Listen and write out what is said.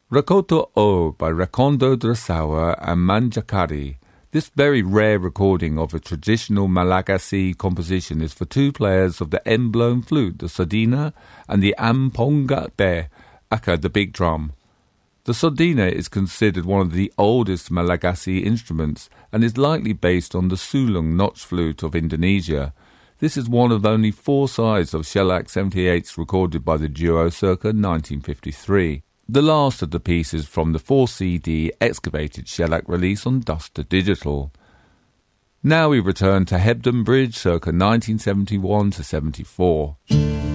Rakoto O by Rakondo Drasawa and Manjakari. This very rare recording of a traditional Malagasy composition is for two players of the end-blown flute, the sodina, and the ampongate, aka the big drum. The sodina is considered one of the oldest Malagasy instruments and is likely based on the sulung notch flute of Indonesia. This is one of only 4 sides of Shellac 78s recorded by the duo circa 1953. The last of the pieces from the 4-CD excavated shellac release on Dust to Digital. Now we return to Hebden Bridge circa 1971 to 74.